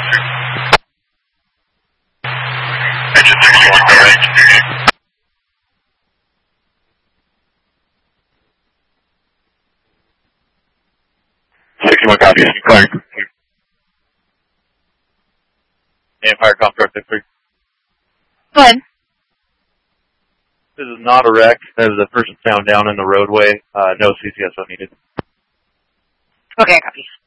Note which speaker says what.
Speaker 1: Engine 61, go right. 61 copy, clearing. Empire Comp 3.
Speaker 2: Go ahead.
Speaker 3: This is not a wreck. There's a person found down in the roadway. No CCSO needed.
Speaker 2: Okay, copy.